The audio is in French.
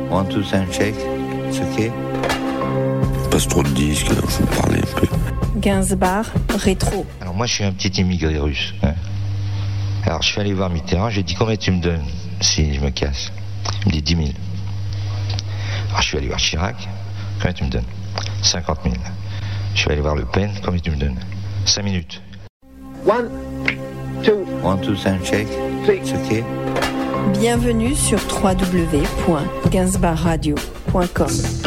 One, two, sound check. C'est ok. Passe trop de disques, là, faut parler un peu. Gainsbar, rétro. Alors moi je suis un petit immigré russe. Hein. Alors je suis allé voir Mitterrand, j'ai dit combien tu me donnes si je me casse. Il me dit 10 000. Alors je suis allé voir Chirac, combien tu me donnes 50 000. Je suis allé voir Le Pen, combien tu me donnes 5 minutes. One, two, sound check. C'est ok. Bienvenue sur www.gainsbarradio.com.